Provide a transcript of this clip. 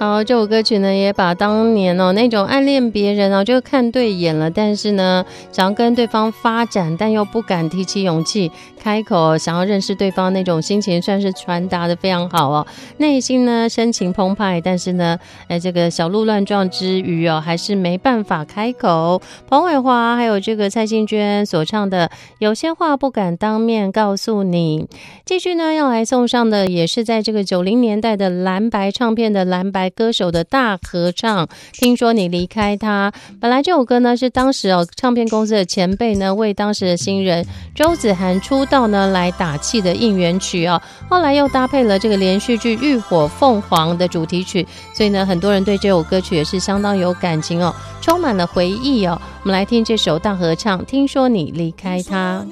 好，这首歌曲呢，也把当年那种暗恋别人就看对眼了，但是呢，想要跟对方发展，但又不敢提起勇气开口，想要认识对方那种心情，算是传达的非常好内心呢深情澎湃，但是呢，这个小鹿乱撞之余还是没办法开口。彭伟华还有这个蔡幸娟所唱的《有些话不敢当面告诉你》。继续呢，要来送上的也是在这个90年代的蓝白唱片的蓝白歌手的大合唱，听说你离开他。本来这首歌呢是当时唱片公司的前辈呢为当时的新人周子涵出道呢来打气的应援曲后来又搭配了这个连续剧《浴火凤凰》的主题曲，所以呢很多人对这首歌曲也是相当有感情充满了回忆我们来听这首大合唱，听说你离开他。